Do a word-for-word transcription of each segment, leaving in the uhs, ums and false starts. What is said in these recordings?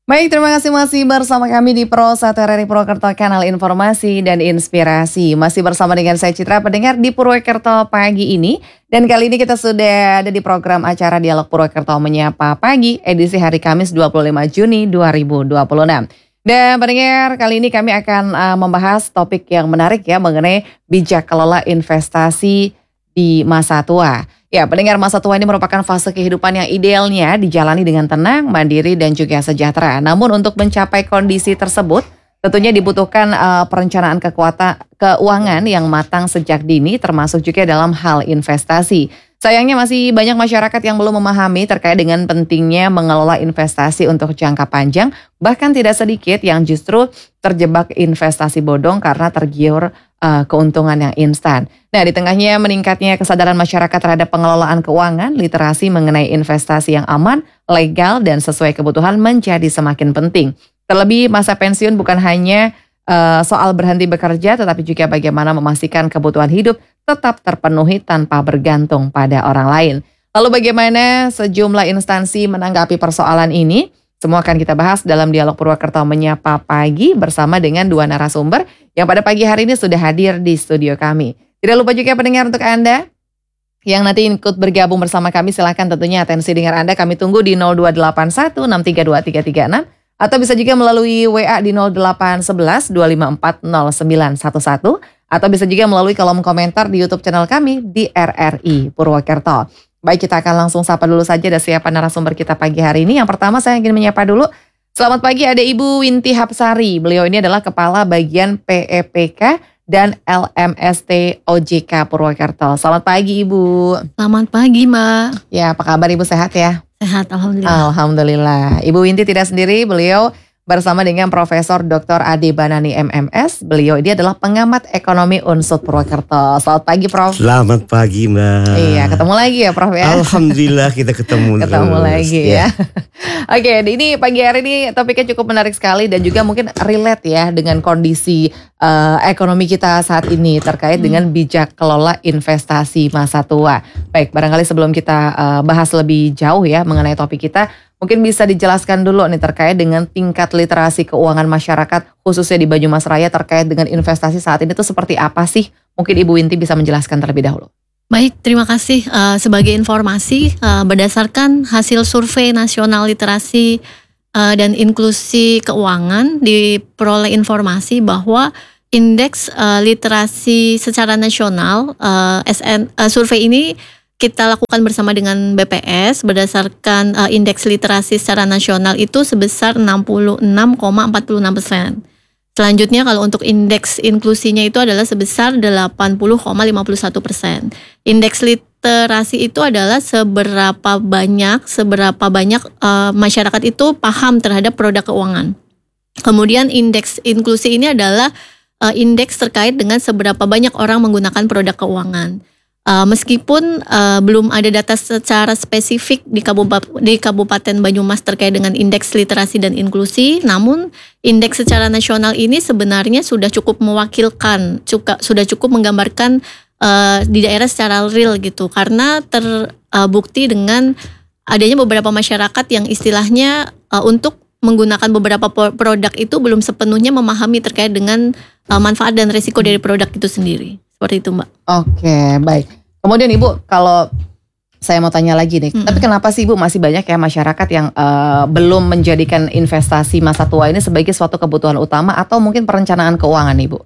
Baik, terima kasih masih bersama kami di Pro satu R R I Purwokerto, kanal informasi dan inspirasi. Masih bersama dengan saya Citra, pendengar di Purwokerto pagi ini. Dan kali ini kita sudah ada di program acara Dialog Purwokerto Menyapa Pagi, edisi hari Kamis dua puluh lima Juni dua ribu dua puluh enam. Dan pendengar, kali ini kami akan uh, membahas topik yang menarik ya, mengenai bijak kelola investasi di masa tua. Ya, pendengar, masa tua ini merupakan fase kehidupan yang idealnya dijalani dengan tenang, mandiri, dan juga sejahtera. Namun untuk mencapai kondisi tersebut, tentunya dibutuhkan uh, perencanaan kekuatan keuangan yang matang sejak dini, termasuk juga dalam hal investasi. Sayangnya masih banyak masyarakat yang belum memahami terkait dengan pentingnya mengelola investasi untuk jangka panjang, bahkan tidak sedikit yang justru terjebak investasi bodong karena tergiur uh, keuntungan yang instan. Nah, di tengahnya meningkatnya kesadaran masyarakat terhadap pengelolaan keuangan, literasi mengenai investasi yang aman, legal, dan sesuai kebutuhan menjadi semakin penting. Terlebih masa pensiun bukan hanya uh, soal berhenti bekerja, tetapi juga bagaimana memastikan kebutuhan hidup tetap terpenuhi tanpa bergantung pada orang lain. Lalu bagaimana sejumlah instansi menanggapi persoalan ini? Semua akan kita bahas dalam Dialog Purwokerto Menyapa Pagi bersama dengan dua narasumber yang pada pagi hari ini sudah hadir di studio kami. Tidak lupa juga pendengar, untuk Anda yang nanti ikut bergabung bersama kami, silahkan tentunya atensi dengar Anda kami tunggu di nol dua delapan satu enam tiga dua tiga tiga enam atau bisa juga melalui W A di nol delapan satu satu dua lima empat nol sembilan satu satu atau bisa juga melalui kolom komentar di YouTube channel kami di R R I Purwokerto. Baik, kita akan langsung sapa dulu saja ada siapa narasumber kita pagi hari ini. Yang pertama saya ingin menyapa dulu. Selamat pagi, ada Ibu Winti Hapsari. Beliau ini adalah Kepala Bagian P E P K dan L M S T O J K Purwokerto. Selamat pagi Ibu. Selamat pagi Mbak. Ya, apa kabar Ibu, sehat ya? Sehat, Alhamdulillah. Alhamdulillah. Ibu Winti tidak sendiri, beliau bersama dengan Profesor Doktor Ade Banani M M S. Beliau ini adalah pengamat ekonomi U N S U D Purwokerto. Selamat pagi Prof. Selamat pagi Mbak. Iya, ketemu lagi ya Prof ya. Alhamdulillah kita ketemu Ketemu terus, lagi ya, ya. Oke, ini pagi hari ini topiknya cukup menarik sekali dan juga mungkin relate ya dengan kondisi uh, ekonomi kita saat ini terkait hmm. dengan bijak kelola investasi masa tua. Baik, barangkali sebelum kita uh, bahas lebih jauh ya mengenai topik kita, mungkin bisa dijelaskan dulu nih terkait dengan tingkat literasi keuangan masyarakat khususnya di Banyumas Raya terkait dengan investasi saat ini tuh seperti apa sih? Mungkin Ibu Winti bisa menjelaskan terlebih dahulu. Baik, terima kasih. Uh, sebagai informasi, uh, berdasarkan hasil survei nasional literasi uh, dan inklusi keuangan, diperoleh informasi bahwa indeks uh, literasi secara nasional, uh, S N, uh, survei ini kita lakukan bersama dengan B P S berdasarkan uh, indeks literasi secara nasional itu sebesar enam puluh enam koma empat puluh enam persen. Selanjutnya kalau untuk indeks inklusinya itu adalah sebesar delapan puluh koma lima puluh satu persen. Indeks literasi itu adalah seberapa banyak seberapa banyak uh, masyarakat itu paham terhadap produk keuangan. Kemudian indeks inklusi ini adalah uh, indeks terkait dengan seberapa banyak orang menggunakan produk keuangan. Uh, meskipun uh, belum ada data secara spesifik di Kabupaten, di Kabupaten Banyumas terkait dengan indeks literasi dan inklusi, namun indeks secara nasional ini sebenarnya sudah cukup mewakilkan, cuka, sudah cukup menggambarkan uh, di daerah secara real gitu, karena terbukti uh, dengan adanya beberapa masyarakat yang istilahnya uh, untuk menggunakan beberapa produk itu belum sepenuhnya memahami terkait dengan uh, manfaat dan risiko dari produk itu sendiri. Seperti itu Mbak. Oke, baik. Kemudian Ibu, kalau saya mau tanya lagi nih, mm-hmm. tapi kenapa sih Ibu masih banyak ya masyarakat yang uh, belum menjadikan investasi masa tua ini sebagai suatu kebutuhan utama atau mungkin perencanaan keuangan Ibu?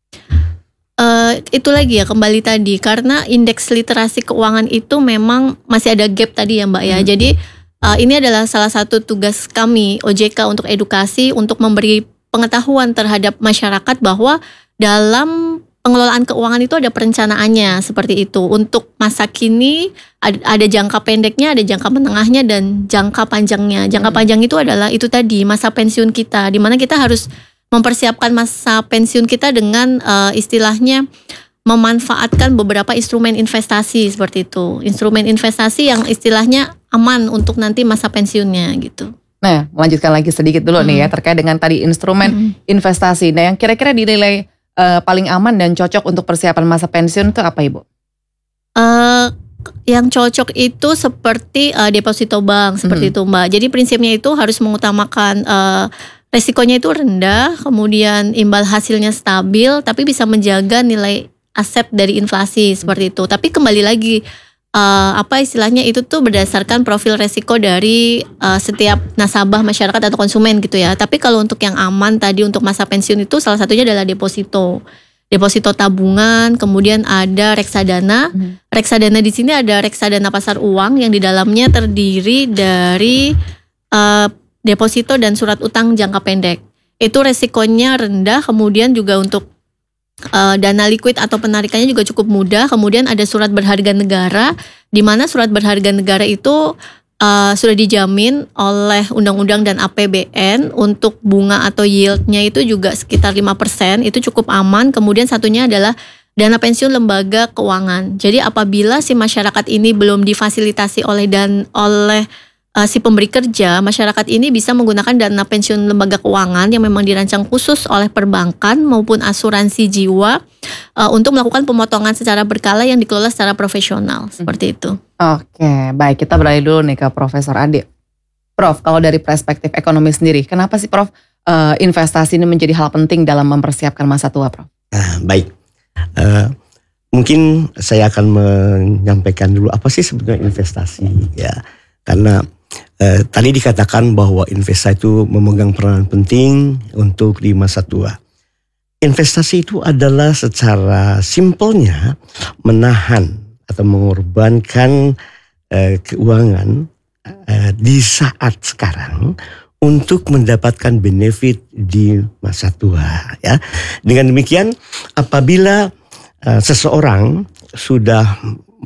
Uh, itu lagi ya, kembali tadi, karena indeks literasi keuangan itu memang masih ada gap tadi ya Mbak ya. Mm-hmm. Jadi uh, ini adalah salah satu tugas kami O J K untuk edukasi, untuk memberi pengetahuan terhadap masyarakat bahwa dalam pengelolaan keuangan itu ada perencanaannya seperti itu. Untuk masa kini ada, ada jangka pendeknya, ada jangka menengahnya, dan jangka panjangnya. Jangka hmm. panjang itu adalah itu tadi masa pensiun kita, di mana kita harus mempersiapkan masa pensiun kita dengan uh, istilahnya memanfaatkan beberapa instrumen investasi seperti itu. Instrumen investasi yang istilahnya aman untuk nanti masa pensiunnya gitu. Nah, melanjutkan lagi sedikit dulu hmm. nih ya terkait dengan tadi instrumen hmm. investasi. Nah, yang kira-kira dinilai Uh, paling aman dan cocok untuk persiapan masa pensiun itu apa Ibu? Uh, Yang cocok itu seperti uh, deposito bank, seperti Mm-hmm. itu Mbak. Jadi prinsipnya itu harus mengutamakan uh, resikonya itu rendah, kemudian imbal hasilnya stabil, tapi bisa menjaga nilai aset dari inflasi seperti itu. Tapi kembali lagi, uh, apa istilahnya itu tuh berdasarkan profil resiko dari uh, setiap nasabah masyarakat atau konsumen gitu ya. Tapi kalau untuk yang aman tadi untuk masa pensiun itu salah satunya adalah deposito. Deposito tabungan, kemudian ada reksadana. Hmm. Reksadana di sini ada reksadana pasar uang yang di dalamnya terdiri dari uh, deposito dan surat utang jangka pendek. Itu resikonya rendah, kemudian juga untuk uh, dana liquid atau penarikannya juga cukup mudah. Kemudian ada surat berharga negara, di mana surat berharga negara itu Uh, sudah dijamin oleh undang-undang dan A P B N untuk bunga atau yieldnya itu juga sekitar lima persen, itu cukup aman. Kemudian satunya adalah dana pensiun lembaga keuangan. Jadi apabila si masyarakat ini belum difasilitasi oleh dan oleh uh, si pemberi kerja, masyarakat ini bisa menggunakan dana pensiun lembaga keuangan yang memang dirancang khusus oleh perbankan maupun asuransi jiwa uh, untuk melakukan pemotongan secara berkala yang dikelola secara profesional, seperti itu. Oke, baik, kita beralih dulu nih ke Profesor Ade. Prof, kalau dari perspektif ekonomi sendiri, kenapa sih Prof uh, investasi ini menjadi hal penting dalam mempersiapkan masa tua, Prof? Nah, baik, uh, mungkin saya akan menyampaikan dulu apa sih sebenarnya investasi, ya. Karena uh, tadi dikatakan bahwa investasi itu memegang peranan penting untuk di masa tua. Investasi itu adalah secara simpelnya menahan atau mengorbankan uh, keuangan uh, di saat sekarang untuk mendapatkan benefit di masa tua, ya. Dengan demikian, apabila uh, seseorang sudah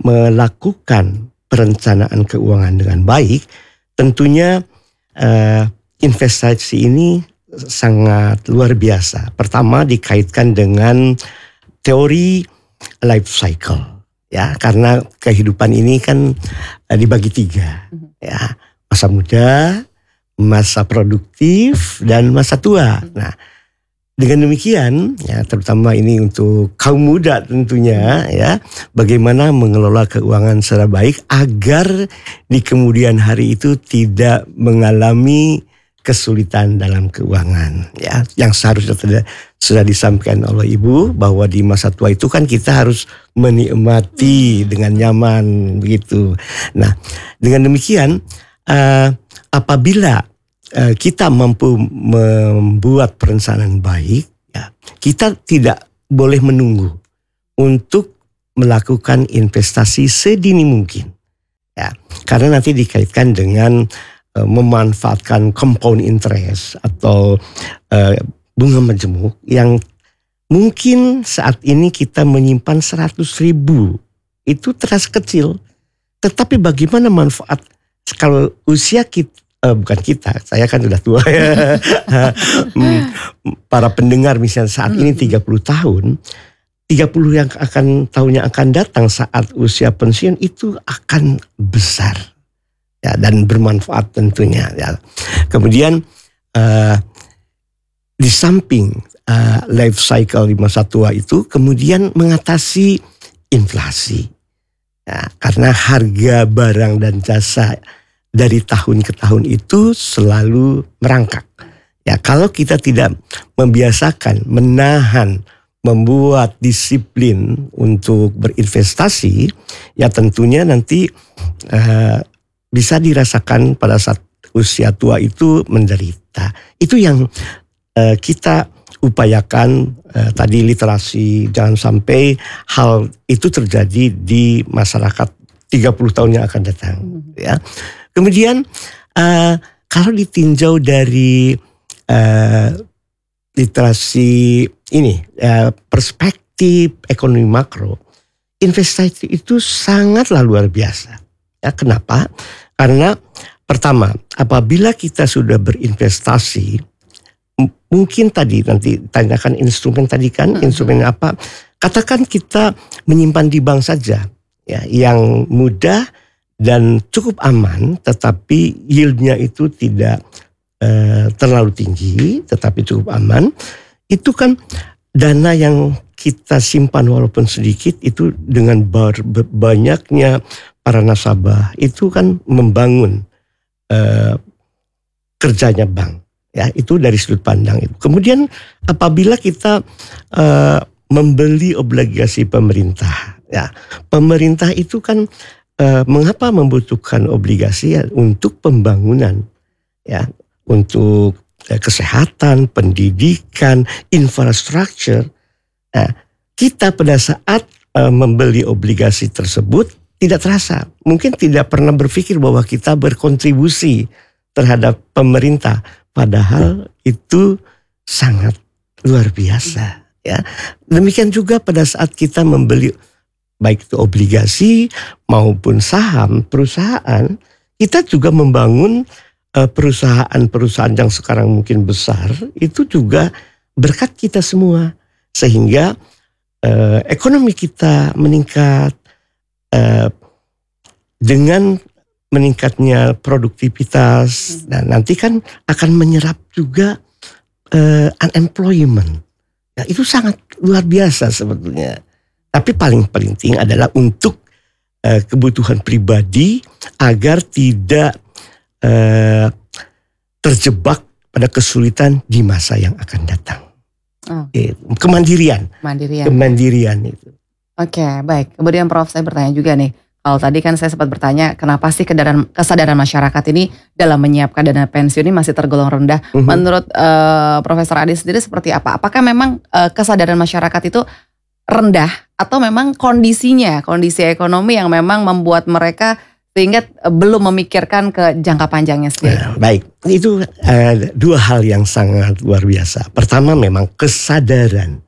melakukan perencanaan keuangan dengan baik, tentunya uh, investasi ini sangat luar biasa. Pertama, dikaitkan dengan teori life cycle. Ya, karena kehidupan ini kan uh, dibagi tiga, ya, masa muda, masa produktif, dan masa tua. Nah, dengan demikian, ya, terutama ini untuk kaum muda tentunya, ya, bagaimana mengelola keuangan secara baik agar di kemudian hari itu tidak mengalami kesulitan dalam keuangan, ya, yang seharusnya sudah, sudah disampaikan oleh Ibu bahwa di masa tua itu kan kita harus menikmati dengan nyaman begitu. Nah, dengan demikian uh, apabila uh, kita mampu membuat perencanaan baik, ya, kita tidak boleh menunggu untuk melakukan investasi sedini mungkin, ya, karena nanti dikaitkan dengan memanfaatkan compound interest atau uh, bunga majemuk yang mungkin saat ini kita menyimpan seratus ribu itu terasa kecil, tetapi bagaimana manfaat kalau usia kita, uh, bukan kita, saya kan sudah tua ya, para pendengar misalnya saat ini tiga puluh tahun, tiga puluh yang akan tahun yang akan datang saat usia pensiun itu akan besar. Ya, dan bermanfaat tentunya, ya. Kemudian uh, di samping uh, life cycle di masa tua itu kemudian mengatasi inflasi, ya, karena harga barang dan jasa dari tahun ke tahun itu selalu merangkak. Ya, kalau kita tidak membiasakan menahan, membuat disiplin untuk berinvestasi, ya tentunya nanti uh, bisa dirasakan pada saat usia tua itu menderita. Itu yang uh, kita upayakan uh, tadi literasi, jangan sampai hal itu terjadi di masyarakat tiga puluh tahun yang akan datang. Ya. Kemudian uh, kalau ditinjau dari uh, literasi ini, uh, perspektif ekonomi makro, investasi itu sangatlah luar biasa. Ya, kenapa? Karena pertama, apabila kita sudah berinvestasi, m- mungkin tadi nanti tanyakan instrumen tadi kan, hmm. instrumen apa? Katakan kita menyimpan di bank saja, ya, yang mudah dan cukup aman, tetapi yieldnya itu tidak uh, terlalu tinggi, tetapi cukup aman. Itu kan dana yang kita simpan walaupun sedikit itu dengan bar, banyaknya para nasabah itu kan membangun uh, kerjanya bank. Ya, itu dari sudut pandang itu. Kemudian apabila kita uh, membeli obligasi pemerintah, ya, pemerintah itu kan uh, mengapa membutuhkan obligasi ya, untuk pembangunan, ya, untuk uh, kesehatan, pendidikan, infrastruktur. Nah, kita pada saat uh, membeli obligasi tersebut tidak terasa, mungkin tidak pernah berpikir bahwa kita berkontribusi terhadap pemerintah. Padahal itu sangat luar biasa, ya. Demikian juga pada saat kita membeli baik itu obligasi maupun saham perusahaan, kita juga membangun uh, perusahaan-perusahaan yang sekarang mungkin besar, itu juga berkat kita semua, sehingga uh, ekonomi kita meningkat uh, dengan meningkatnya produktivitas, dan nanti kan akan menyerap juga uh, unemployment. Ya, itu sangat luar biasa sebetulnya. Tapi paling penting adalah untuk uh, kebutuhan pribadi agar tidak uh, terjebak pada kesulitan di masa yang akan datang. Oh. Eh, kemandirian, Mandirian. kemandirian itu. Oke, baik. Kemudian Prof, saya bertanya juga nih. Kalau tadi kan saya sempat bertanya, kenapa sih kesadaran, kesadaran masyarakat ini dalam menyiapkan dana pensiun ini masih tergolong rendah? Mhm. Menurut uh, Profesor Adi sendiri seperti apa? Apakah memang uh, kesadaran masyarakat itu rendah atau memang kondisinya, kondisi ekonomi yang memang membuat mereka sehingga uh, belum memikirkan ke jangka panjangnya sendiri? Nah, baik, itu uh, dua hal yang sangat luar biasa. Pertama memang kesadaran.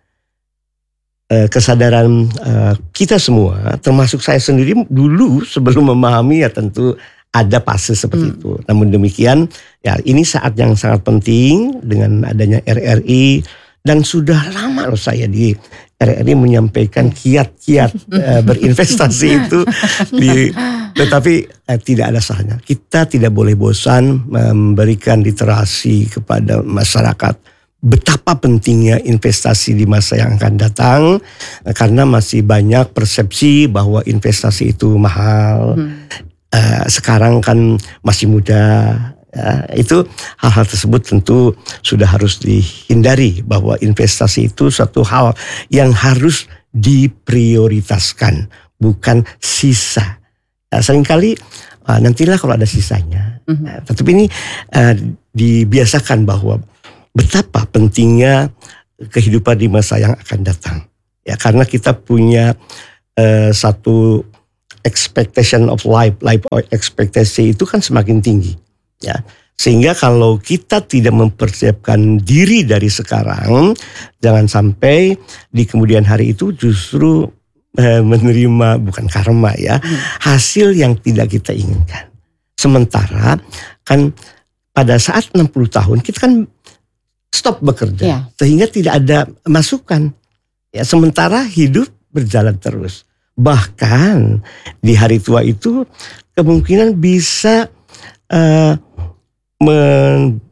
Kesadaran uh, kita semua, termasuk saya sendiri dulu sebelum memahami ya tentu ada fase seperti hmm. itu. Namun demikian ya ini saat yang sangat penting dengan adanya R R I, dan sudah lama loh saya di R R I menyampaikan kiat-kiat uh, berinvestasi itu, di, tetapi uh, tidak ada salahnya. Kita tidak boleh bosan memberikan literasi kepada masyarakat. Betapa pentingnya investasi di masa yang akan datang, karena masih banyak persepsi bahwa investasi itu mahal. Hmm. Uh, sekarang kan masih muda, ya, itu hal-hal tersebut tentu sudah harus dihindari, bahwa investasi itu suatu hal yang harus diprioritaskan, bukan sisa. Uh, seringkali uh, nantilah kalau ada sisanya. Hmm. Uh, tetapi ini uh, dibiasakan bahwa betapa pentingnya kehidupan di masa yang akan datang. Ya, karena kita punya uh, satu expectation of life, life expectancy itu kan semakin tinggi. Ya, sehingga kalau kita tidak mempersiapkan diri dari sekarang, jangan sampai di kemudian hari itu justru uh, menerima bukan karma ya, hasil yang tidak kita inginkan. Sementara kan pada saat enam puluh tahun kita kan stop bekerja, ya. Sehingga tidak ada masukan. Ya, sementara hidup berjalan terus. Bahkan di hari tua itu kemungkinan bisa uh, men,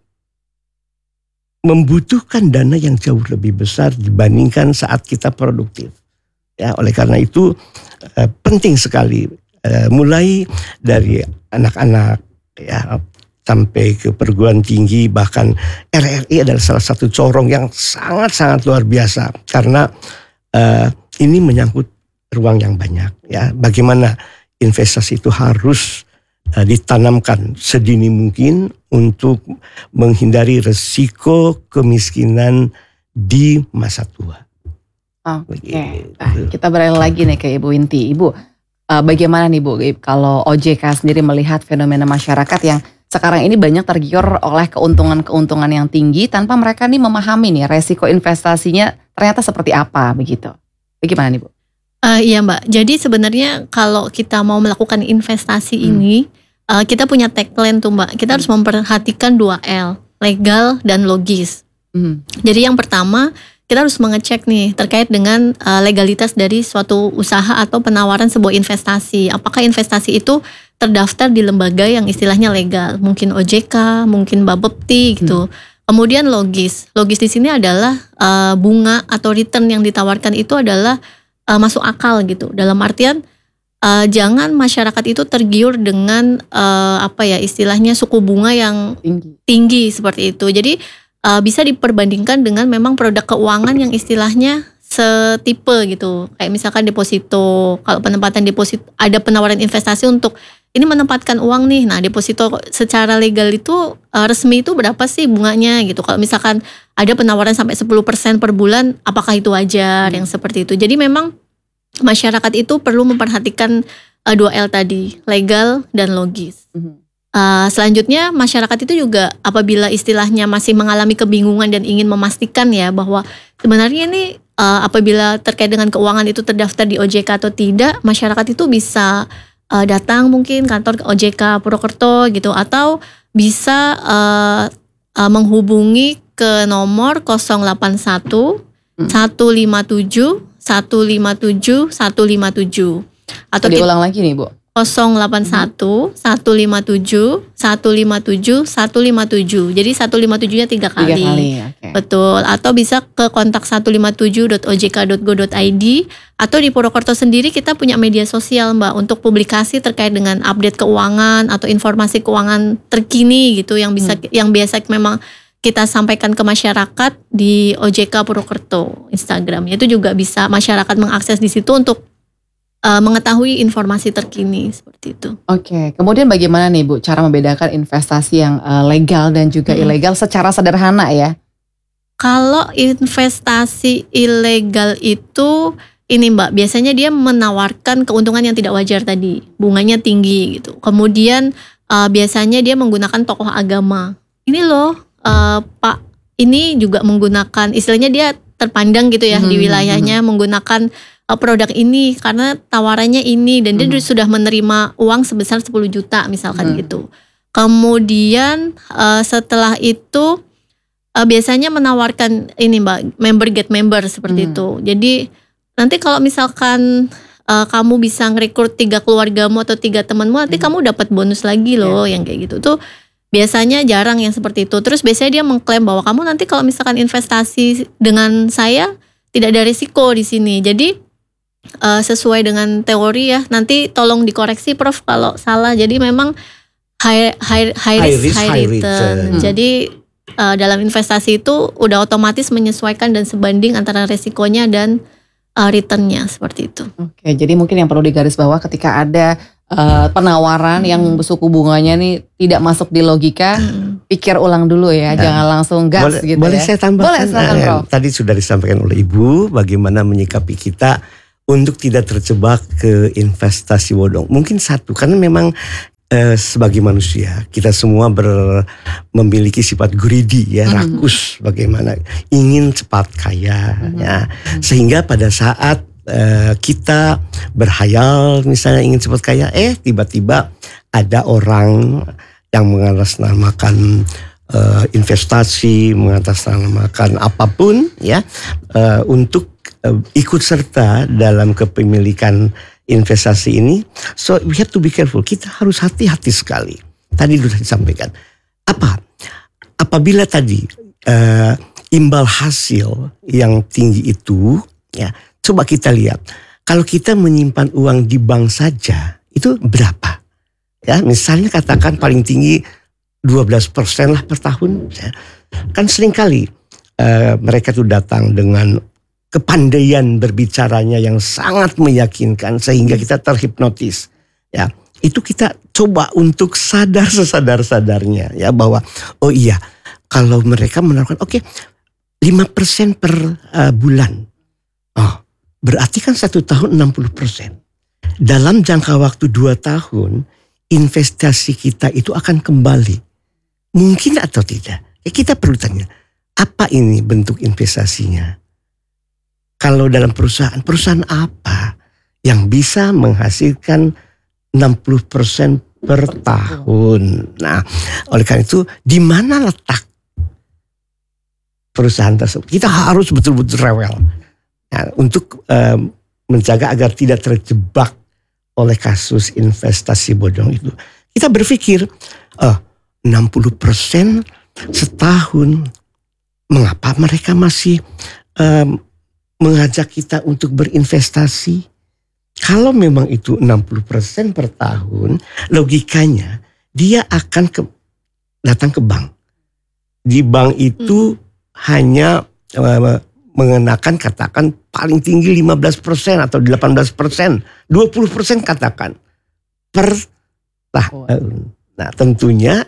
membutuhkan dana yang jauh lebih besar dibandingkan saat kita produktif. Ya, oleh karena itu uh, penting sekali uh, mulai dari anak-anak, ya, sampai ke perguruan tinggi, bahkan R R I adalah salah satu corong yang sangat-sangat luar biasa, karena uh, ini menyangkut ruang yang banyak, ya. Bagaimana investasi itu harus uh, ditanamkan sedini mungkin untuk menghindari resiko kemiskinan di masa tua. Oke, okay. Nah, kita beralih lagi nih ke Ibu Winti. Ibu, uh, bagaimana nih Bu, kalau O J K sendiri melihat fenomena masyarakat yang sekarang ini banyak tergiur oleh keuntungan-keuntungan yang tinggi tanpa mereka nih memahami nih resiko investasinya ternyata seperti apa begitu. Bagaimana nih Bu? Uh, iya Mbak, jadi sebenarnya kalau kita mau melakukan investasi hmm. ini, uh, kita punya tagline tuh Mbak, kita hmm. harus memperhatikan dua L, legal dan logis. Hmm. Jadi yang pertama, kita harus mengecek nih terkait dengan uh, legalitas dari suatu usaha atau penawaran sebuah investasi. Apakah investasi itu terdaftar di lembaga yang istilahnya legal, mungkin O J K, mungkin Bapepti gitu. Hmm. Kemudian logis, logis di sini adalah uh, bunga atau return yang ditawarkan itu adalah uh, masuk akal gitu. Dalam artian uh, jangan masyarakat itu tergiur dengan uh, apa ya istilahnya suku bunga yang Tinggi. tinggi seperti itu. Jadi uh, bisa diperbandingkan dengan memang produk keuangan yang istilahnya setipe gitu. Kayak misalkan deposito, kalau penempatan deposito ada penawaran investasi untuk ini menempatkan uang nih. Nah, deposito secara legal itu uh, resmi itu berapa sih bunganya gitu. Kalau misalkan ada penawaran sampai sepuluh persen per bulan, apakah itu wajar Hmm. yang seperti itu. Jadi memang masyarakat itu perlu memperhatikan uh, dua L tadi, legal dan logis. Mhm. Uh, selanjutnya masyarakat itu juga apabila istilahnya masih mengalami kebingungan dan ingin memastikan ya bahwa sebenarnya ini uh, apabila terkait dengan keuangan itu terdaftar di O J K atau tidak, masyarakat itu bisa uh, datang mungkin kantor O J K Purwokerto gitu, atau bisa uh, uh, menghubungi ke nomor nol delapan satu satu lima tujuh satu lima tujuh satu lima tujuh atau kita Diulang lagi nih Bu. nol delapan satu satu lima tujuh satu lima tujuh satu lima tujuh. Jadi satu lima tujuh-nya tiga kali. Tiga kali, oke. Betul. Atau bisa ke kontak satu lima tujuh dot o j k dot go dot i d, atau di Purwokerto sendiri kita punya media sosial Mbak untuk publikasi terkait dengan update keuangan atau informasi keuangan terkini gitu yang bisa Hmm. yang biasa memang kita sampaikan ke masyarakat di O J K Purwokerto Instagramnya. Itu juga bisa masyarakat mengakses di situ untuk Uh, mengetahui informasi terkini seperti itu. Oke, kemudian bagaimana nih Bu cara membedakan investasi yang uh, legal dan juga Hmm. ilegal secara sederhana ya? Kalau investasi ilegal itu ini Mbak, biasanya dia menawarkan keuntungan yang tidak wajar tadi, bunganya tinggi gitu. Kemudian uh, biasanya dia menggunakan tokoh agama. Ini loh uh, Pak, ini juga menggunakan istilahnya dia terpandang gitu ya Hmm, di wilayahnya menggunakan uh, produk ini karena tawarannya ini dan dia Hmm. sudah menerima uang sebesar sepuluh juta misalkan Hmm. gitu. Kemudian uh, setelah itu uh, biasanya menawarkan ini Mbak, member get member seperti Hmm. itu. Jadi nanti kalau misalkan uh, kamu bisa ngerekrut tiga keluargamu atau tiga temanmu, nanti Hmm. kamu dapat bonus lagi loh yang kayak gitu. Tuh biasanya jarang yang seperti itu. Terus biasanya dia mengklaim bahwa kamu nanti kalau misalkan investasi dengan saya tidak ada risiko di sini. Jadi uh, sesuai dengan teori ya. Nanti tolong dikoreksi Prof kalau salah. Jadi memang high high high High risk risk, high high return. return. Hmm. Jadi uh, dalam investasi itu udah otomatis menyesuaikan dan sebanding antara resikonya dan uh, returnnya seperti itu. Oke, jadi mungkin yang perlu digarisbawahi ketika ada uh, penawaran yang suku bunganya nih tidak masuk di logika, Hmm. pikir ulang dulu ya, Ya. jangan langsung gas boleh, gitu boleh ya. saya tambahkan? Boleh, silakan, Eh, Prof. Tadi sudah disampaikan oleh Ibu bagaimana menyikapi kita untuk tidak terjebak ke investasi bodong. Mungkin satu, karena memang eh, sebagai manusia kita semua ber, memiliki sifat greedy ya, Mhm. rakus, bagaimana ingin cepat kaya Mhm. ya, sehingga pada saat eh, kita berhayal misalnya ingin cepat kaya, eh tiba-tiba ada orang yang mengatasnamakan eh, investasi, mengatasnamakan apapun ya eh, untuk eh, ikut serta dalam kepemilikan investasi ini. So we have to be careful. Kita harus hati-hati sekali. Tadi sudah disampaikan. Apa? Apabila tadi eh, imbal hasil yang tinggi itu, ya coba kita lihat. Kalau kita menyimpan uang di bank saja, itu berapa? Ya, misalnya katakan paling tinggi dua belas persen lah per tahun. Ya. Kan seringkali eh, mereka tuh datang dengan kepandaian berbicaranya yang sangat meyakinkan sehingga kita terhipnotis. Ya, itu kita coba untuk sadar sesadar-sadarnya ya bahwa oh iya, kalau mereka menawarkan oke okay, lima persen per uh, bulan. Oh, berarti kan satu tahun enam puluh persen. Dalam jangka waktu dua tahun investasi kita itu akan kembali. Mungkin atau tidak? Ya, kita perlu tanya, apa ini bentuk investasinya? Kalau dalam perusahaan, perusahaan apa yang bisa menghasilkan enam puluh persen per tahun? Nah, oleh karena itu, di mana letak perusahaan tersebut? Kita harus betul-betul rewel ya, untuk um, menjaga agar tidak terjebak oleh kasus investasi bodong itu. Kita berpikir, oh, enam puluh persen setahun, mengapa mereka masih um, mengajak kita untuk berinvestasi? kalau memang itu enam puluh persen per tahun, logikanya dia akan ke, datang ke bank. Di bank itu hmm. hanya uh, mengenakan katakan paling tinggi lima belas persen atau delapan belas persen, dua puluh persen katakan per tahun. Nah tentunya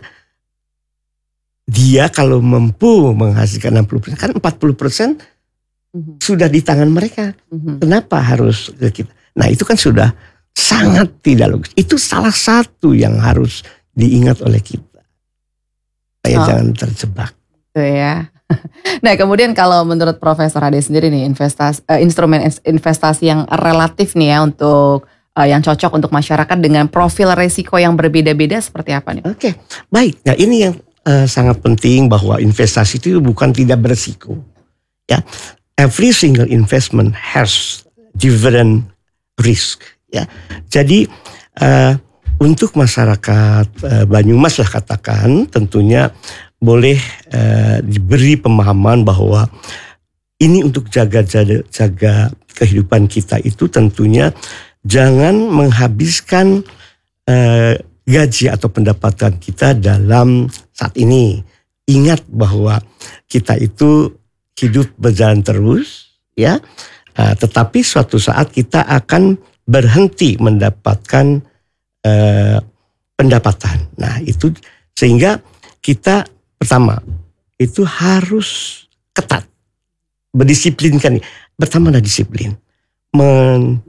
dia kalau mampu menghasilkan enam puluh persen, kan empat puluh persen mm-hmm. sudah di tangan mereka. Mm-hmm. Kenapa harus ke kita? Nah itu kan sudah sangat tidak logis. Itu salah satu yang harus diingat oleh kita. Supaya oh. jangan terjebak. Itu ya. Nah kemudian kalau menurut Profesor Ade sendiri nih, investasi, uh, instrumen investasi yang relatif nih ya untuk uh, yang cocok untuk masyarakat dengan profil risiko yang berbeda-beda seperti apa nih? Oke, okay. Baik. Nah ini yang uh, sangat penting, bahwa investasi itu bukan tidak berisiko. Ya, every single investment has different risk. Ya, jadi uh, untuk masyarakat uh, Banyumas lah katakan, tentunya boleh uh, diberi pemahaman bahwa ini untuk jaga, jaga jaga kehidupan kita itu tentunya jangan menghabiskan uh, gaji atau pendapatan kita dalam saat ini. Ingat bahwa kita itu hidup berjalan terus, ya. Uh, tetapi suatu saat kita akan berhenti mendapatkan uh, pendapatan. Nah itu sehingga kita pertama itu harus ketat, berdisiplinkan. Pertama adalah disiplin, Men,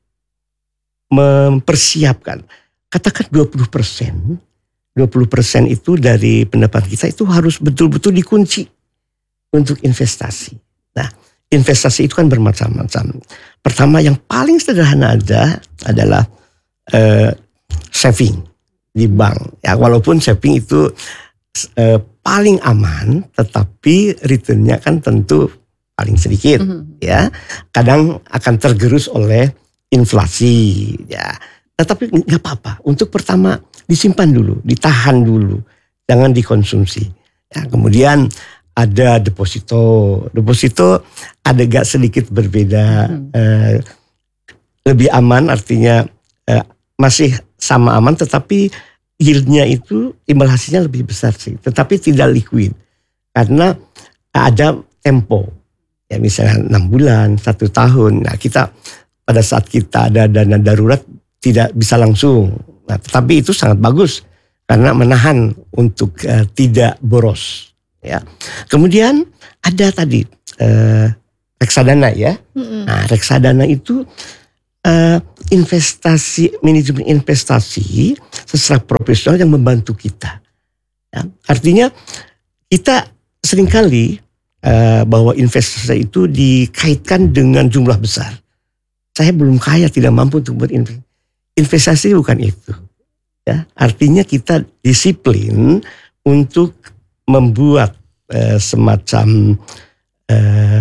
mempersiapkan. Katakan dua puluh persen, dua puluh persen itu dari pendapatan kita itu harus betul-betul dikunci untuk investasi. Nah, investasi itu kan bermacam-macam. Pertama yang paling sederhana ada adalah uh, saving di bank. Ya, walaupun saving itu uh, paling aman, tetapi returnnya kan tentu paling sedikit. Mm-hmm. Ya, kadang akan tergerus oleh inflasi. Ya, tetapi nggak apa-apa. Untuk pertama disimpan dulu, ditahan dulu, jangan dikonsumsi. Ya, kemudian ada deposito. Deposito ada gak sedikit berbeda. Hmm. Eh, lebih aman artinya eh, masih sama aman, tetapi yieldnya itu imbal hasilnya lebih besar sih. Tetapi tidak liquid. Karena ada tempo. Ya misalnya enam bulan, satu tahun. Nah kita pada saat kita ada dana darurat tidak bisa langsung. Nah tetapi itu sangat bagus. Karena menahan untuk eh, tidak boros. Ya, kemudian ada tadi uh, reksadana ya. Mm-hmm. Nah, reksadana itu uh, investasi, manajemen investasi secara profesional yang membantu kita. Ya, artinya kita seringkali uh, bahwa investasi itu dikaitkan dengan jumlah besar. Saya belum kaya, tidak mampu untuk berinvestasi. Investasi bukan itu. Ya, artinya kita disiplin untuk membuat eh, semacam eh,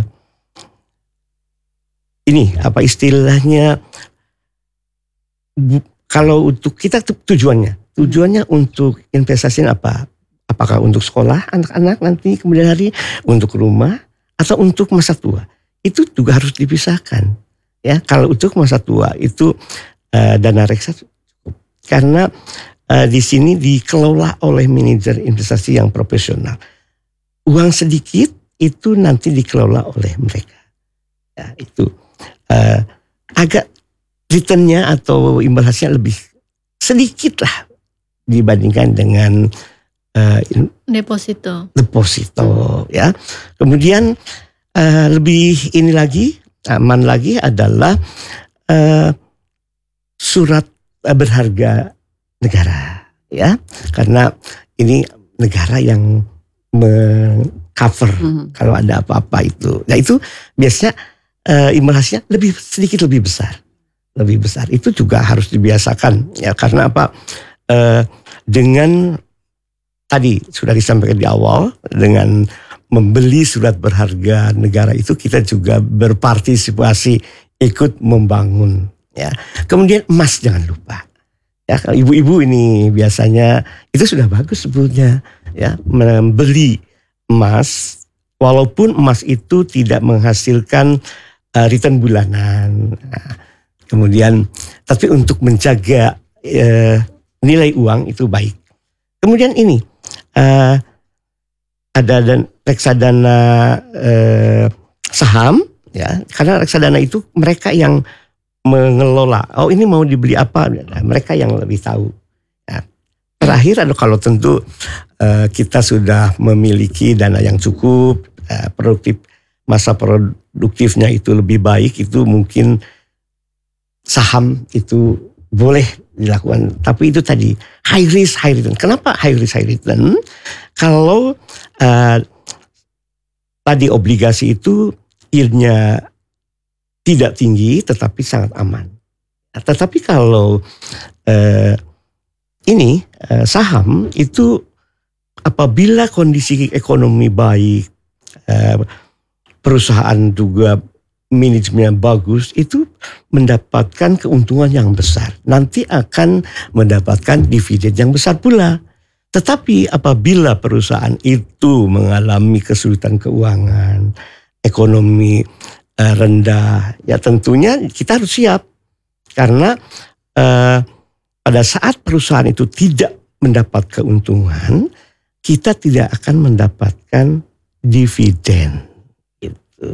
ini apa istilahnya, bu, kalau untuk kita tujuannya tujuannya untuk investasi apa? Apakah untuk sekolah anak-anak nanti kemudian hari, untuk rumah, atau untuk masa tua? Itu juga harus dipisahkan. Ya, kalau untuk masa tua itu eh, dana reksadana cukup, karena Uh, di sini dikelola oleh manajer investasi yang profesional. Uang sedikit itu nanti dikelola oleh mereka. Ya, itu uh, agak returnnya atau imbal hasilnya lebih sedikit lah dibandingkan dengan uh, deposito. Deposito, ya. Kemudian uh, lebih ini lagi, aman lagi adalah uh, surat uh, berharga negara, ya, karena ini negara yang mengcover mm-hmm. kalau ada apa-apa itu. Nah itu biasanya uh, imbal hasilnya lebih sedikit lebih besar, lebih besar. Itu juga harus dibiasakan, ya, karena apa? Uh, dengan tadi sudah disampaikan di awal, dengan membeli surat berharga negara itu kita juga berpartisipasi ikut membangun, ya. Kemudian emas jangan lupa. Ya, kalau ibu-ibu ini biasanya itu sudah bagus sebetulnya, ya, membeli emas walaupun emas itu tidak menghasilkan uh, return bulanan. Nah, Kemudian tapi untuk menjaga uh, nilai uang itu baik. Kemudian ini uh, ada dan reksadana uh, saham, ya, karena reksadana itu mereka yang mengelola. Oh, ini mau dibeli apa? Nah, mereka yang lebih tahu. Nah, terakhir ada kalau tentu uh, kita sudah memiliki dana yang cukup, uh, produktif, masa produktifnya itu lebih baik, itu mungkin saham itu boleh dilakukan. Tapi itu tadi high risk high return. Kenapa high risk high return? Kalau uh, tadi obligasi itu yieldnya tidak tinggi tetapi sangat aman. Tetapi kalau eh, ini eh, saham itu apabila kondisi ekonomi baik, eh, perusahaan juga manajemennya bagus, itu mendapatkan keuntungan yang besar. Nanti akan mendapatkan dividen yang besar pula. Tetapi apabila perusahaan itu mengalami kesulitan keuangan, ekonomi rendah, ya tentunya kita harus siap. Karena eh, pada saat perusahaan itu tidak mendapat keuntungan, kita tidak akan mendapatkan dividen. Gitu.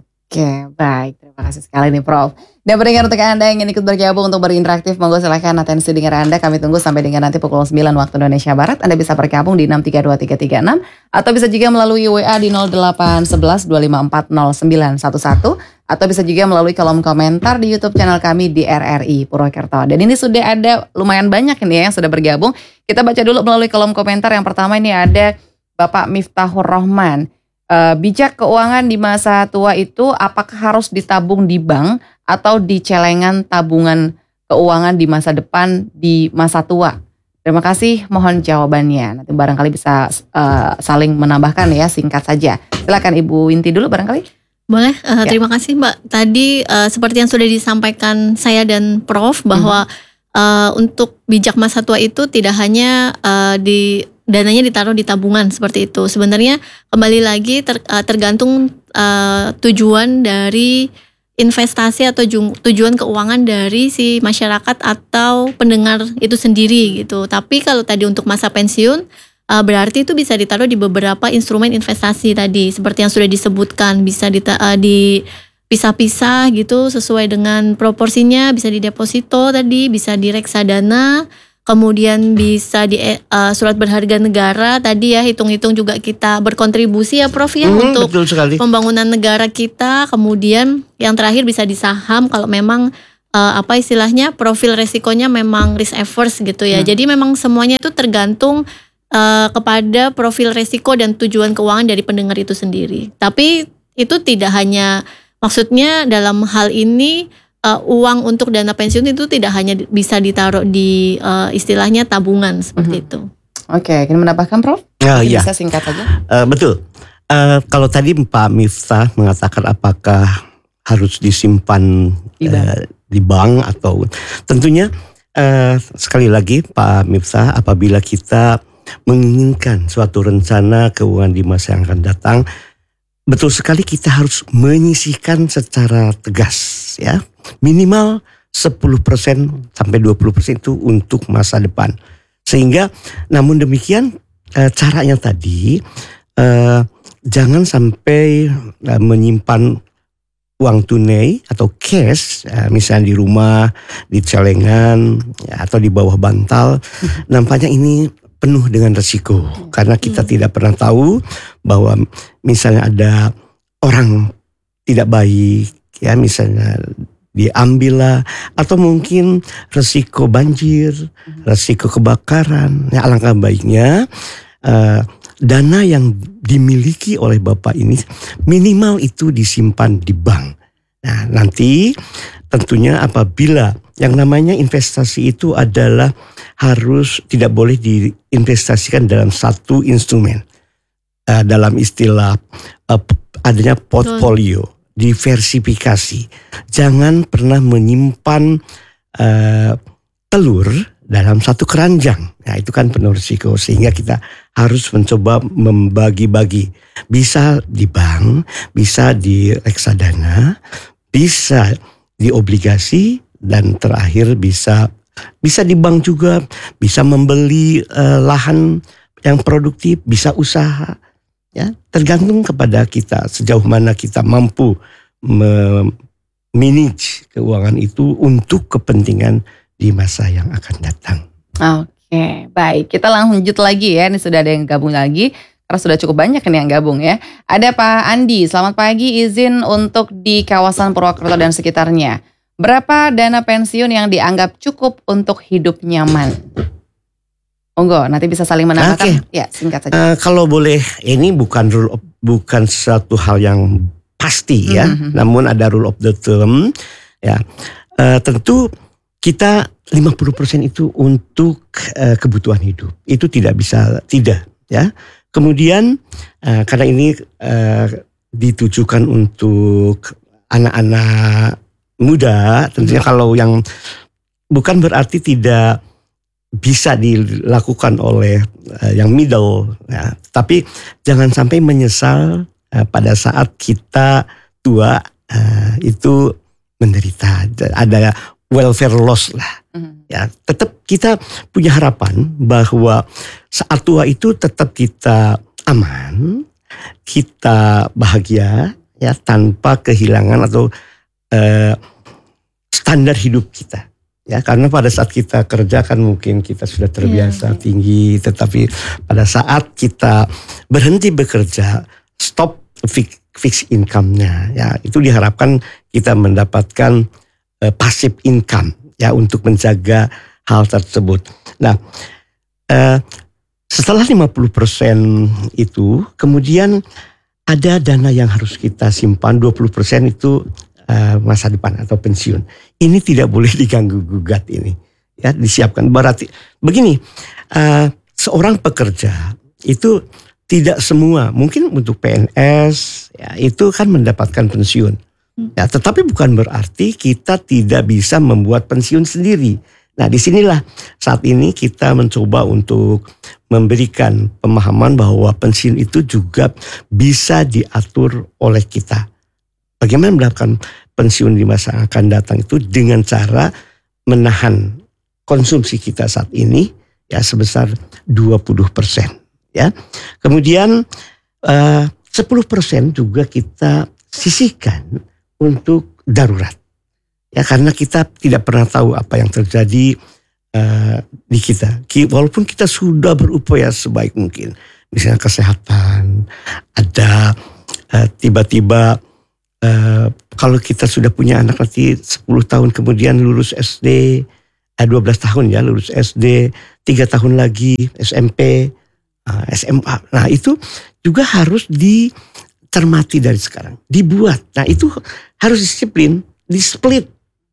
Oke, baik. Terima kasih sekali nih Prof. Dan pendengar untuk Anda yang ingin ikut bergabung untuk berinteraktif, monggo silahkan atensi dengar Anda. Kami tunggu sampai dengan nanti pukul sembilan waktu Indonesia Barat. Anda bisa bergabung di enam tiga dua tiga tiga enam atau bisa juga melalui W A di nol delapan satu satu dua lima empat nol sembilan satu satu atau bisa juga melalui kolom komentar di YouTube channel kami di R R I Purwokerto. Dan ini sudah ada lumayan banyak ini ya yang sudah bergabung. Kita baca dulu melalui kolom komentar. Yang pertama ini ada Bapak Miftahur Rahman. Uh, bijak keuangan di masa tua itu apakah harus ditabung di bank atau di celengan tabungan keuangan di masa depan di masa tua? Terima kasih, mohon jawabannya. Nanti barangkali bisa uh, saling menambahkan ya, singkat saja. Silakan Ibu Winti dulu barangkali. Boleh, uh, ya. Terima kasih Mbak. Tadi uh, seperti yang sudah disampaikan saya dan Prof bahwa hmm. uh, untuk bijak masa tua itu tidak hanya uh, di dananya ditaruh di tabungan seperti itu. Sebenarnya kembali lagi ter, uh, tergantung uh, tujuan dari investasi atau ju, tujuan keuangan dari si masyarakat atau pendengar itu sendiri gitu. Tapi kalau tadi untuk masa pensiun uh, berarti itu bisa ditaruh di beberapa instrumen investasi tadi seperti yang sudah disebutkan, bisa di, uh, di pisah-pisah gitu sesuai dengan proporsinya, bisa di deposito tadi, bisa di reksadana. Kemudian bisa di uh, surat berharga negara tadi ya, hitung-hitung juga kita berkontribusi ya Prof ya hmm, untuk pembangunan negara kita. Kemudian yang terakhir bisa di saham kalau memang uh, apa istilahnya profil resikonya memang risk averse gitu ya. Hmm. Jadi memang semuanya itu tergantung uh, kepada profil resiko dan tujuan keuangan dari pendengar itu sendiri. Tapi itu tidak hanya, maksudnya dalam hal ini Uh, uang untuk dana pensiun itu tidak hanya bisa ditaruh di uh, istilahnya tabungan seperti mm-hmm. itu. Oke, ingin menambahkan Prof? Uh, iya. Bisa singkat saja. Uh, betul. Uh, kalau tadi Pak Miftah mengatakan apakah harus disimpan di bank, uh, di bank atau tentunya uh, sekali lagi Pak Miftah, apabila kita menginginkan suatu rencana keuangan di masa yang akan datang, betul sekali kita harus menyisihkan secara tegas ya. Minimal sepuluh persen sampai dua puluh persen itu untuk masa depan. Sehingga namun demikian e, caranya tadi e, jangan sampai e, menyimpan uang tunai atau cash e, misalnya di rumah, di celengan ya, atau di bawah bantal. Nampaknya ini penuh dengan resiko karena kita hmm. tidak pernah tahu bahwa misalnya ada orang tidak baik ya, misalnya diambillah, atau mungkin resiko banjir, resiko kebakaran. Ya, alangkah baiknya uh, dana yang dimiliki oleh Bapak ini minimal itu disimpan di bank. Nah, nanti tentunya apabila yang namanya investasi itu adalah harus tidak boleh diinvestasikan dalam satu instrumen. Uh, dalam istilah uh, adanya portfolio. Diversifikasi. Jangan pernah menyimpan uh, telur dalam satu keranjang. Nah, itu kan penuh risiko, sehingga kita harus mencoba membagi-bagi. Bisa di bank, bisa di reksadana, bisa di obligasi, dan terakhir bisa bisa di bank juga, bisa membeli uh, lahan yang produktif, bisa usaha. Ya, tergantung kepada kita sejauh mana kita mampu manage keuangan itu untuk kepentingan di masa yang akan datang. Oke, baik. Kita lanjut lagi ya. Ini sudah ada yang gabung lagi. Karena sudah cukup banyak ini yang gabung ya. Ada Pak Andi, selamat pagi. Izin untuk di kawasan Purwokerto dan sekitarnya. Berapa dana pensiun yang dianggap cukup untuk hidup nyaman? Monggo, nanti bisa saling menambahkan. Okay. Ya, singkat saja. Uh, kalau boleh, ini bukan rule of, bukan suatu hal yang pasti ya. Mm-hmm. Namun ada rule of the thumb. Ya, uh, tentu kita lima puluh persen itu untuk uh, kebutuhan hidup. Itu tidak bisa tidak ya. Kemudian uh, karena ini uh, ditujukan untuk anak-anak muda, tentunya kalau yang bukan berarti tidak bisa dilakukan oleh uh, yang middle, ya. Tapi jangan sampai menyesal uh, pada saat kita tua uh, itu menderita, ada welfare loss lah. Mm-hmm. Ya, tetap kita punya harapan bahwa saat tua itu tetap kita aman, kita bahagia, ya tanpa kehilangan atau uh, standar hidup kita. Ya, karena pada saat kita kerja kan mungkin kita sudah terbiasa yeah, yeah. tinggi, tetapi pada saat kita berhenti bekerja, stop fix, fix income-nya, ya itu diharapkan kita mendapatkan uh, passive income, ya untuk menjaga hal tersebut. Nah, uh, setelah lima puluh persen itu, kemudian ada dana yang harus kita simpan, dua puluh persen itu Uh, masa depan atau pensiun. Ini tidak boleh diganggu gugat ini. Ya, disiapkan. Berarti begini, uh, seorang pekerja itu tidak semua, mungkin untuk P N S ya itu kan mendapatkan pensiun. Ya, tetapi bukan berarti kita tidak bisa membuat pensiun sendiri. Nah, disinilah saat ini kita mencoba untuk memberikan pemahaman bahwa pensiun itu juga bisa diatur oleh kita. Bagaimana mendapatkan pensiun di masa yang akan datang itu dengan cara menahan konsumsi kita saat ini ya sebesar dua puluh persen ya. Kemudian uh, sepuluh persen juga kita sisihkan untuk darurat. Ya karena kita tidak pernah tahu apa yang terjadi uh, di kita. Walaupun kita sudah berupaya sebaik mungkin. Misalnya kesehatan, ada uh, tiba-tiba Uh, kalau kita sudah punya anak nanti sepuluh tahun kemudian lulus S D, eh, dua belas tahun ya lulus S D, tiga tahun lagi S M P, uh, S M A. Nah itu juga harus dicermati dari sekarang, dibuat. Nah itu harus disiplin, di-split.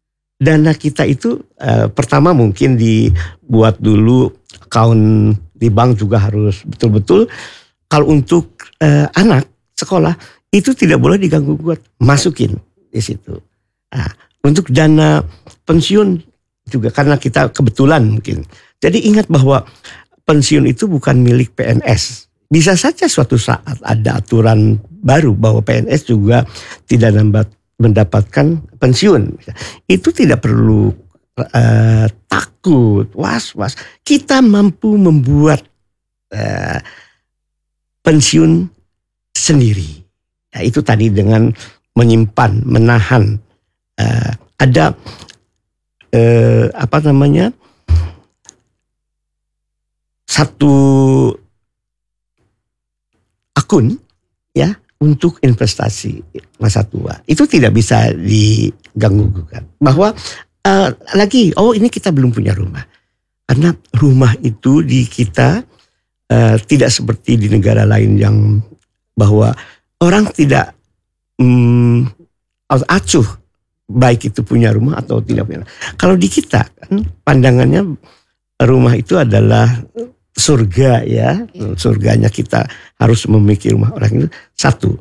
Dana kita itu uh, pertama mungkin dibuat dulu account di bank juga harus betul-betul. Kalau untuk uh, anak sekolah, itu tidak boleh diganggu gugat, masukin di situ. Nah, untuk dana pensiun juga karena kita kebetulan mungkin. Jadi ingat bahwa pensiun itu bukan milik P N S. Bisa saja suatu saat ada aturan baru bahwa P N S juga tidak mendapatkan pensiun. Itu tidak perlu uh, takut, was-was. Kita mampu membuat uh, pensiun sendiri. Ya, itu tadi dengan menyimpan, menahan, uh, ada uh, apa namanya satu akun ya untuk investasi masa tua. Itu tidak bisa diganggu gugat. Bahwa uh, lagi, oh ini kita belum punya rumah, karena rumah itu di kita uh, tidak seperti di negara lain yang bahwa orang tidak hmm, acuh baik itu punya rumah atau tidak punya. Kalau di kita kan pandangannya rumah itu adalah surga ya. Surganya kita harus memiliki rumah. Orang itu satu,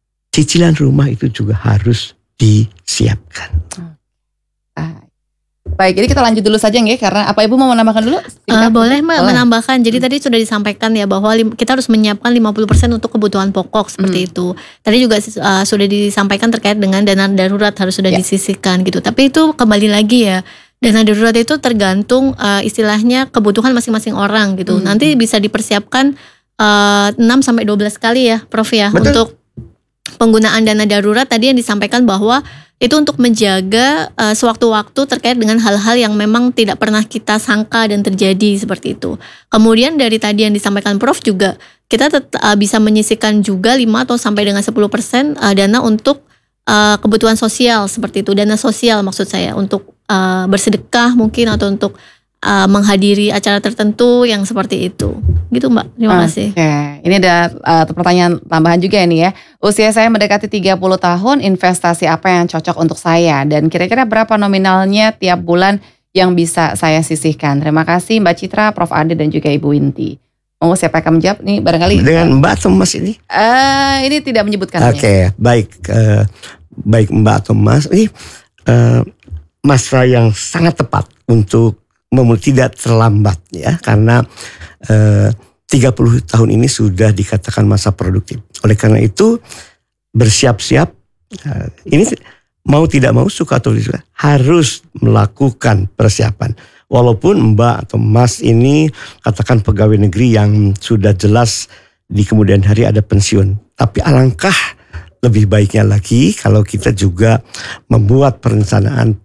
cicilan rumah itu juga harus disiapkan. Baik, jadi kita lanjut dulu saja nggih, karena apa Ibu mau menambahkan dulu? Uh, boleh Mbak menambahkan. Jadi tadi sudah disampaikan ya bahwa lim, kita harus menyiapkan lima puluh persen untuk kebutuhan pokok seperti hmm. itu. Tadi juga uh, sudah disampaikan terkait dengan dana darurat harus sudah ya. disisihkan gitu. Tapi itu kembali lagi ya. Dana darurat itu tergantung uh, istilahnya kebutuhan masing-masing orang gitu. Hmm. Nanti bisa dipersiapkan uh, enam sampai dua belas kali ya Prof ya. Betul. Untuk penggunaan dana darurat tadi yang disampaikan bahwa itu untuk menjaga uh, sewaktu-waktu terkait dengan hal-hal yang memang tidak pernah kita sangka dan terjadi seperti itu. Kemudian dari tadi yang disampaikan Prof juga kita tet- uh, bisa menyisihkan juga lima atau sampai dengan sepuluh persen uh, dana untuk uh, kebutuhan sosial seperti itu. Dana sosial maksud saya untuk uh, bersedekah mungkin atau untuk uh, menghadiri acara tertentu yang seperti itu. Gitu Mbak, terima kasih. Oke, ini ada uh, pertanyaan tambahan juga ini ya. Usia saya mendekati tiga puluh tahun, investasi apa yang cocok untuk saya? Dan kira-kira berapa nominalnya tiap bulan yang bisa saya sisihkan? Terima kasih Mbak Citra, Prof Ade dan juga Ibu Winti. Mau siapa yang akan menjawab nih barangkali? Dengan Mbak atau Mas ini? Uh, ini tidak menyebutkan. Oke, okay, baik. Uh, baik Mbak atau Mas. Ini uh, masa yang sangat tepat untuk memulai, tidak terlambat ya. Karena uh, tiga puluh tahun ini sudah dikatakan masa produktif. Oleh karena itu bersiap-siap, uh, ini mau tidak mau suka atau tidak harus melakukan persiapan. Walaupun Mbak atau Mas ini katakan pegawai negeri yang sudah jelas di kemudian hari ada pensiun. Tapi alangkah lebih baiknya lagi kalau kita juga membuat perencanaan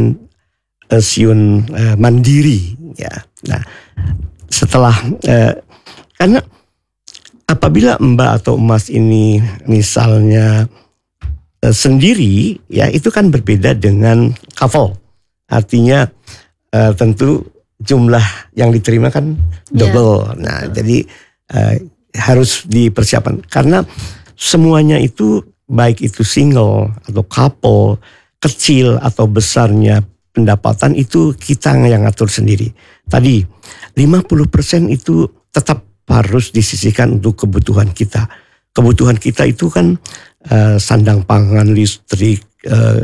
pensiun uh, mandiri ya. Nah, setelah uh, karena apabila Mbak atau Mas ini misalnya uh, sendiri ya, itu kan berbeda dengan couple. Artinya uh, tentu jumlah yang diterima kan double. Yeah. Nah, jadi uh, harus dipersiapkan karena semuanya itu baik itu single atau couple, kecil atau besarnya pendapatan itu kita yang ngatur sendiri. Tadi lima puluh persen itu tetap harus disisihkan untuk kebutuhan kita. Kebutuhan kita itu kan uh, sandang pangan, listrik, uh,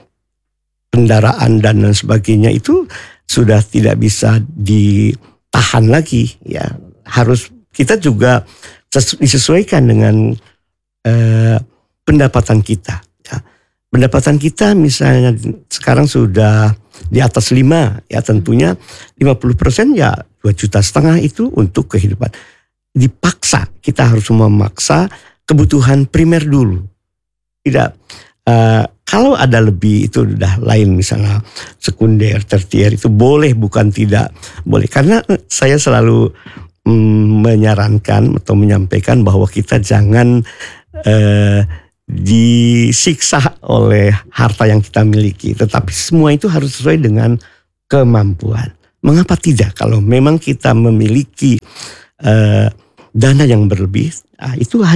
kendaraan dan lain sebagainya itu sudah tidak bisa ditahan lagi ya. Harus kita juga disesuaikan dengan uh, pendapatan kita. Ya. Pendapatan kita misalnya sekarang sudah di atas lima, ya tentunya lima puluh persen ya dua juta setengah itu untuk kehidupan. Dipaksa, kita harus memaksa kebutuhan primer dulu. Tidak, uh, kalau ada lebih itu udah lain, misalnya sekunder, tertier itu boleh bukan tidak boleh. Karena saya selalu mm, menyarankan atau menyampaikan bahwa kita jangan uh, disiksa oleh harta yang kita miliki, tetapi semua itu harus sesuai dengan kemampuan. Mengapa tidak? Kalau memang kita memiliki uh, dana yang berlebih, ah, itu